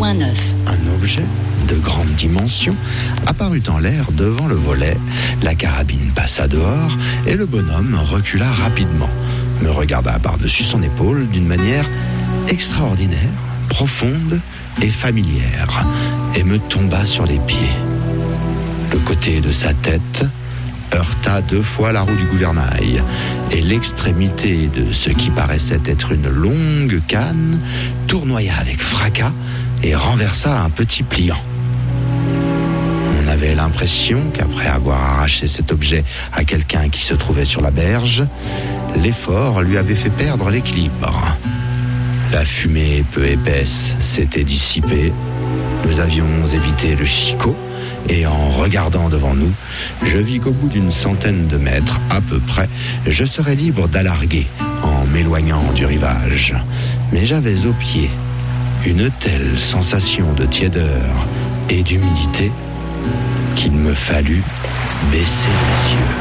106.9. Un objet de grande dimension apparut en l'air devant le volet. La carabine passa dehors et le bonhomme recula rapidement, me regarda par-dessus son épaule d'une manière extraordinaire, profonde et familière, et me tomba sur les pieds. Le côté de sa tête heurta 2 fois la roue du gouvernail, et l'extrémité de ce qui paraissait être une longue canne tournoya avec fracas et renversa un petit pliant. On avait l'impression qu'après avoir arraché cet objet à quelqu'un qui se trouvait sur la berge, l'effort lui avait fait perdre l'équilibre. La fumée peu épaisse s'était dissipée. Nous avions évité le chicot, et en regardant devant nous, je vis qu'au bout d'une centaine de mètres à peu près, je serais libre d'alarguer en m'éloignant du rivage. Mais j'avais aux pieds une telle sensation de tiédeur et d'humidité qu'il me fallut baisser les yeux.